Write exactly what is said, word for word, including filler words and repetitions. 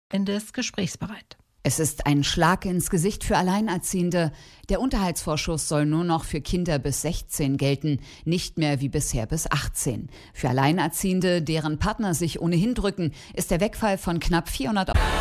ist gesprächsbereit. Es ist ein Schlag ins Gesicht für Alleinerziehende. Der Unterhaltsvorschuss soll nur noch für Kinder bis sechzehn gelten, nicht mehr wie bisher bis achtzehn. Für Alleinerziehende, deren Partner sich ohnehin drücken, ist der Wegfall von knapp vierhundert Euro